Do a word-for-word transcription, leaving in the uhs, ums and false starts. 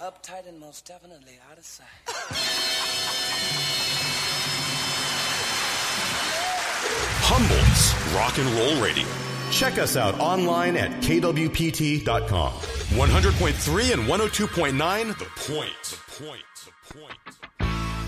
Uptight and most definitely out of sight. Humboldt's Rock and Roll Radio. Check us out online at K W P T dot com. one hundred point three and one oh two point nine, The Point. The Point. The Point.